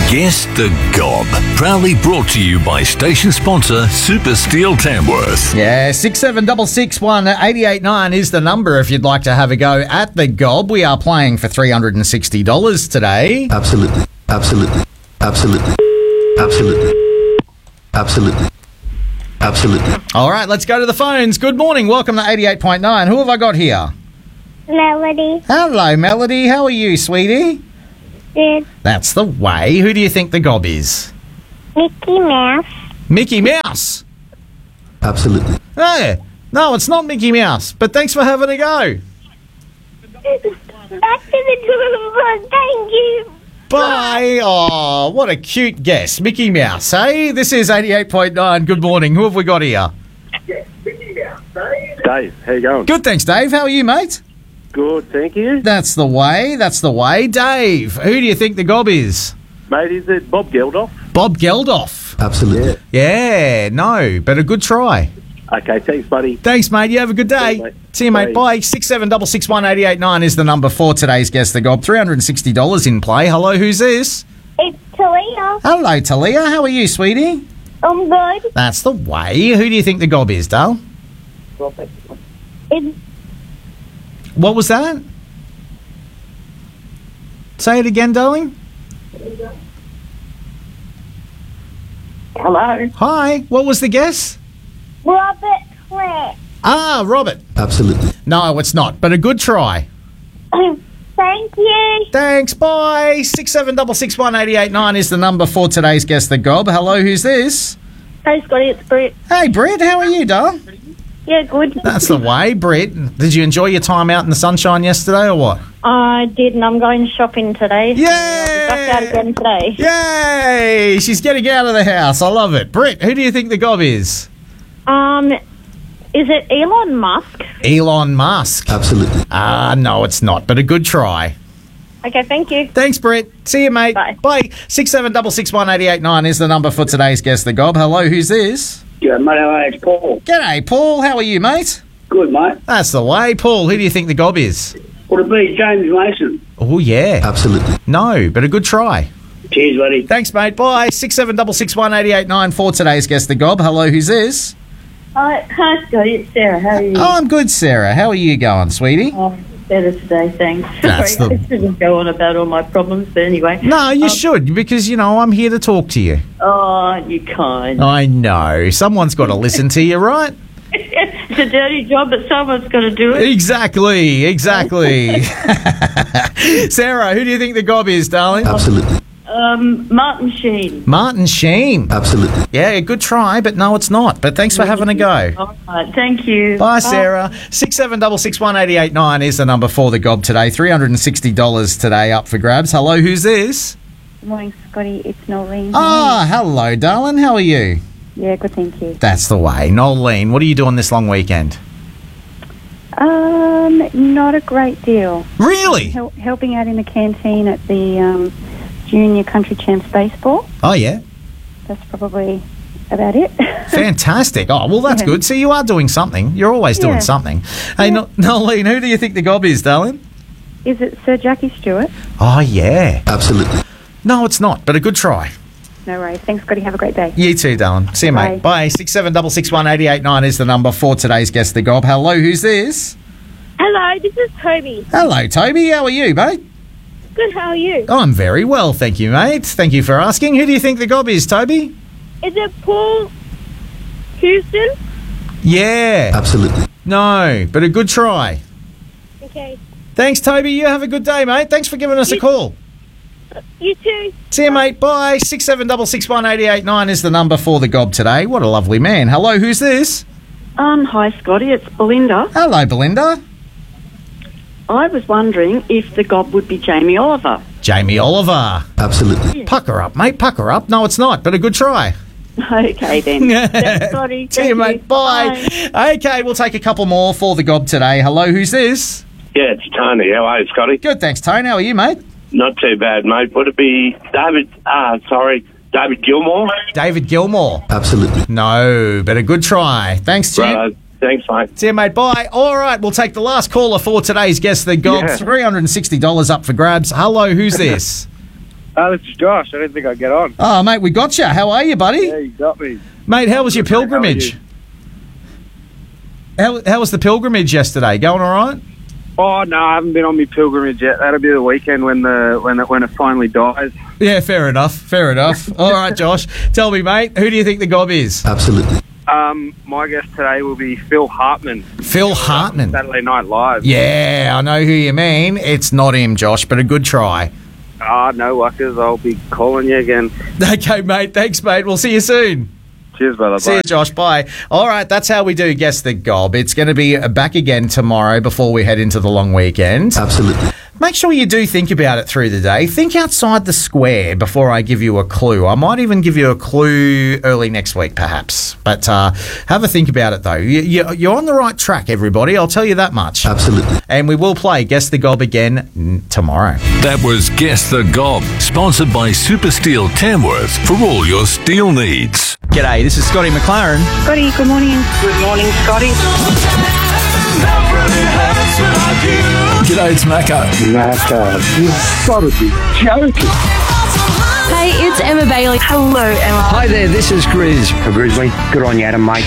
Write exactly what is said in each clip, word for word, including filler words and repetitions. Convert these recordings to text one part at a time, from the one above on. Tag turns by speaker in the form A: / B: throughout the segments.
A: Guess the Gob. Proudly brought to you by station sponsor Super Steel Tamworth.
B: Yeah, six seven six six one eight eight nine is the number if you'd like to have a go at the Gob. We are playing for three hundred sixty dollars today.
C: Absolutely. Absolutely. Absolutely. Absolutely. Absolutely. Absolutely.
B: All right, let's go to the phones. Good morning. Welcome to eighty-eight point nine. Who have I got here?
D: Melody.
B: Hello, Melody. How are you, sweetie?
D: Good.
B: That's the way. Who do you think the Gob is?
D: Mickey Mouse.
B: Mickey Mouse.
C: Absolutely.
B: No, no, it's not Mickey Mouse. But thanks for having a go.
D: Back to the drum. Thank you.
B: Bye. Oh, what a cute guess. Mickey Mouse, hey? This is eighty-eight point nine. Good morning. Who have we got here?
E: Dave, how you going?
B: Good, thanks, Dave. How are you, mate?
E: Good, thank you.
B: That's the way. That's the way. Dave, who do you think the Gob is?
E: Mate, is it Bob Geldof?
B: Bob Geldof.
C: Absolutely.
B: Yeah, no, but a good try.
E: Okay, thanks, buddy.
B: Thanks, mate. You have a good day.
E: See you, mate.
B: See you, mate.
E: Bye.
B: Bye. six seven six six one eight eight nine is the number for today's Guess the Gob. three hundred sixty dollars in play. Hello, who's this?
D: It's Talia.
B: Hello, Talia. How are you, sweetie?
D: I'm good.
B: That's the way. Who do you think the Gob is, Dale?
D: It's
B: What was that? Say it again, darling.
D: Hello.
B: Hi. What was the guess?
D: Robert Plant.
B: Ah, Robert.
C: Absolutely.
B: No, it's not, but a good try.
D: Thank you.
B: Thanks, bye. six seven six six one eight eight nine is the number for today's Guess the Gob. Hello, who's this?
D: Hey, Scotty, it's Britt.
B: Hey, Britt, how are you, darling?
D: Yeah, good.
B: That's the way, Britt. Did you enjoy your time out in the sunshine yesterday or what?
D: I did, and I'm going shopping today. So
B: Yay!
D: I'll be back out again today.
B: Yay! She's getting out of the house. I love it. Britt, who do you think the Gob is?
D: Um, is it Elon Musk?
B: Elon Musk.
C: Absolutely.
B: Ah, no, it's not, but a good try.
D: Okay, thank you.
B: Thanks, Britt. See you, mate.
D: Bye.
B: Bye. six seven six six one eight eight nine is the number for today's Guess the Gob. Hello, who's this?
F: Yeah, mate, hello, it's Paul.
B: G'day, Paul. How are you, mate?
F: Good, mate.
B: That's the way. Paul, who do you think the Gob is?
F: Would it be James Mason?
B: Oh, yeah.
C: Absolutely.
B: No, but a good try.
F: Cheers, buddy.
B: Thanks, mate. Bye. six seven six six one eight eight nine for today's Guess the Gob. Hello, who's this?
G: Hi, hi, Scotty. It's Sarah. How are you?
B: Oh, I'm good, Sarah. How are you going, sweetie?
G: Oh, better today, thanks.
B: That's
G: Sorry,
B: the-
G: I shouldn't go on about all my problems, but anyway.
B: No, you
G: Um,
B: should, because, you know, I'm here to talk to you.
G: Oh, you kind.
B: I know. Someone's got to listen to you, right?
G: It's a dirty job, but someone's got to do it.
B: Exactly, exactly. Sarah, who do you think the Gob is, darling?
C: Absolutely.
G: Um, Martin Sheen.
B: Martin Sheen.
C: Absolutely.
B: Yeah, good try, but no, it's not. But thanks for having a go.
G: All right, thank you.
B: Bye, Sarah. six seven six six one eight eight nine is the number for the Gob today. three hundred sixty dollars today up for grabs. Hello, who's this?
H: Good morning, Scotty. It's Noreen.
B: Ah, hello, darling. How are you?
H: Yeah, good, thank you.
B: That's the way. Nolene, what are you doing this long weekend?
H: Um, not a great deal.
B: Really?
H: Hel- helping out in the canteen at the um, Junior Country Champs baseball.
B: Oh, yeah.
H: That's probably about it.
B: Fantastic. Oh, well, that's
H: Yeah.
B: good. So you are doing something. You're always doing
H: Yeah.
B: something. Hey, no- Nolene, who do you think the Gob is, darling?
H: Is it Sir Jackie Stewart?
B: Oh, yeah.
C: Absolutely.
B: No, it's not, but a good try.
H: No worries. Thanks, Scotty. Have a great day.
B: You too, darling. See you, mate. Bye. six seven six six one eight eight nine is the number for today's Guess the Gob. Hello, who's this?
D: Hello, this is Toby.
B: Hello, Toby. How are you, mate?
D: Good, how are you?
B: I'm very well, thank you, mate. Thank you for asking. Who do you think the Gob is, Toby?
D: Is it Paul Houston?
B: Yeah.
C: Absolutely.
B: No, but a good try.
D: Okay.
B: Thanks, Toby. You have a good day, mate. Thanks for giving us a call.
D: You too.
B: See you, mate. Bye. six seven six six one eight eight nine is the number for the Gob today. What a lovely man. Hello, who's this?
G: Um, hi, Scotty. It's Belinda.
B: Hello, Belinda.
G: I was wondering if the Gob would be Jamie Oliver.
B: Jamie Oliver.
C: Absolutely.
B: Pucker up, mate. Pucker up. No, it's not, but a good try.
G: Okay, then. Thanks, Scotty.
B: See you,
G: Thank
B: mate. Bye. Okay, we'll take a couple more for the Gob today. Hello, who's this?
E: Yeah, it's Tony. How are you, Scotty?
B: Good, thanks, Tony. How are you, mate?
E: Not too bad, mate. Would it be David, ah, sorry, David Gilmore?
B: David Gilmore.
C: Absolutely.
B: No, but a good try. Thanks, Jim.
E: Right, thanks, mate.
B: See you, mate. Bye. All right, we'll take the last caller for today's Guess the Gob.
E: Yeah.
B: three hundred sixty dollars up for grabs. Hello, who's this?
I: Oh, this is Josh. I didn't think I'd get on.
B: Oh, mate, we got you. How are you, buddy?
I: Yeah, you got me.
B: Mate, how was your pilgrimage? How, how was the pilgrimage yesterday? Going all right?
I: Oh, no, I haven't been on my pilgrimage yet. That'll be the weekend when the when it, when it finally dies.
B: Yeah, fair enough. Fair enough. All right, Josh. Tell me, mate, who do you think the gob is?
C: Absolutely.
I: Um, my guest today will be Phil Hartman.
B: Phil Hartman.
I: Saturday Night Live.
B: Yeah, I know who you mean. It's not him, Josh, but a good try.
I: Ah, no workers. I'll be calling you again.
B: Okay, mate. Thanks, mate. We'll see you soon.
I: Cheers, brother.
B: See
I: Bye.
B: you, Josh. Bye. All right, that's how we do Guess the Gob. It's going to be back again tomorrow before we head into the long weekend.
C: Absolutely.
B: Make sure you do think about it through the day. Think outside the square before I give you a clue. I might even give you a clue early next week, perhaps. But uh, have a think about it, though. You, you, you're on the right track, everybody. I'll tell you that much.
C: Absolutely.
B: And we will play Guess the Gob again mm, tomorrow.
A: That was Guess the Gob, sponsored by Super Steel Tamworth for all your steel needs.
B: G'day, this is Scotty McLaren.
G: Scotty, good morning.
F: Good morning, Scotty.
A: G'day, it's Macca.
F: Macca, you've got to be joking.
J: Hey, it's Emma Bailey.
G: Hello, Emma.
K: Hi there, this is Grizz.
F: Grizzly, good on you, Adam, mate.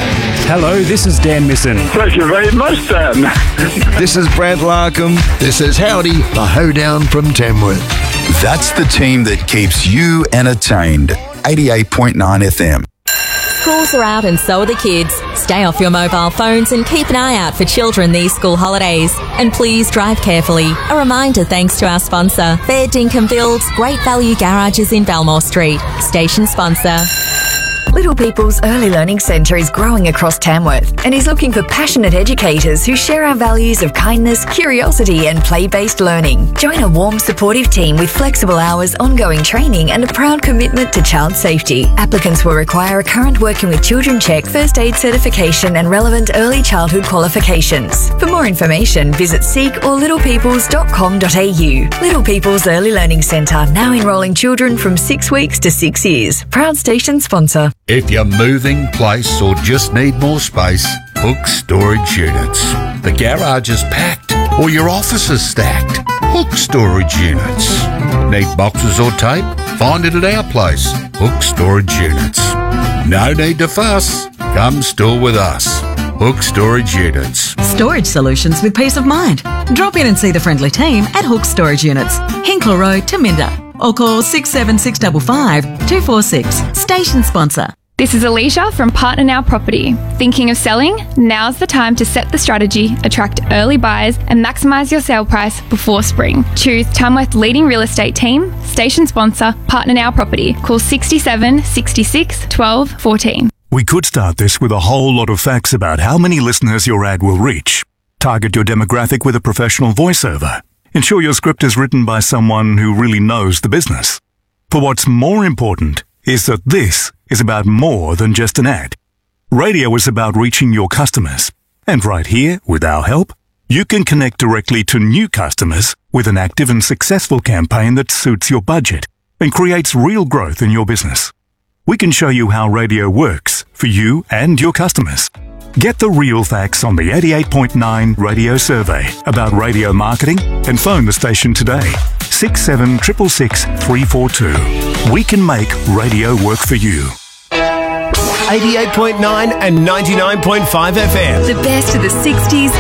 K: Hello, this is Dan Misson.
I: Thank you very much, Dan.
L: This is Brad Larkham. This is Howdy, the hoedown from Tamworth.
M: That's the team that keeps you entertained. eighty-eight point nine F M.
J: Schools are out and so are the kids. Stay off your mobile phones and keep an eye out for children these school holidays. And please drive carefully. A reminder thanks to our sponsor, Fair Dinkum Builds, Great Value Garages in Belmore Street. Station sponsor.
N: Little People's Early Learning Centre is growing across Tamworth and is looking for passionate educators who share our values of kindness, curiosity and play-based learning. Join a warm, supportive team with flexible hours, ongoing training and a proud commitment to child safety. Applicants will require a current Working with Children check, first aid certification and relevant early childhood qualifications. For more information, visit seek or little peoples dot com dot a u. Little People's Early Learning Centre, now enrolling children from six weeks to six years. Proud station sponsor.
O: If you're moving, place or just need more space, Hook Storage Units. The garage is packed or your office is stacked. Hook Storage Units. Need boxes or tape? Find it at our place, Hook Storage Units. No need to fuss. Come store with us. Hook Storage Units.
P: Storage solutions with peace of mind. Drop in and see the friendly team at Hook Storage Units, Hinkler Road, Taminda, or call six seven six five five two four six. Station sponsor.
Q: This is Alicia from Partner Now Property. Thinking of selling? Now's the time to set the strategy, attract early buyers and maximise your sale price before spring. Choose Tamworth's leading real estate team, station sponsor, Partner Now Property. Call sixty-seven, sixty-six, twelve, fourteen.
R: We could start this with a whole lot of facts about how many listeners your ad will reach. Target your demographic with a professional voiceover. Ensure your script is written by someone who really knows the business. For what's more important is that this is about more than just an ad. Radio is about reaching your customers. And right here, with our help, you can connect directly to new customers with an active and successful campaign that suits your budget and creates real growth in your business. We can show you how radio works for you and your customers. Get the real facts on the eighty-eight point nine radio survey about radio marketing and phone the station today. six seven six six six three four two. We can make radio work for you.
S: eighty-eight point nine and ninety-nine point five F M.
N: The best of the sixties,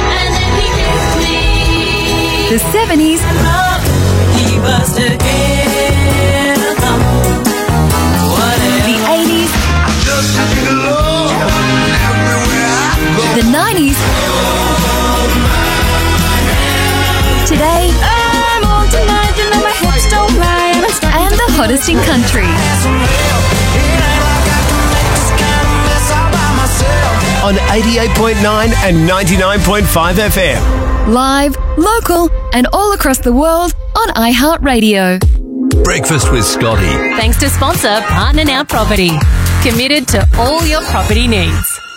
N: the seventies, the eighties, the nineties. Today, I'm on tonight, you know my hips don't lie, and the hottest in country.
S: On eighty-eight point nine and ninety-nine point five F M.
N: Live, local, and all across the world on iHeartRadio.
A: Breakfast with Scotty.
J: Thanks to sponsor Partner Now Property. Committed to all your property needs.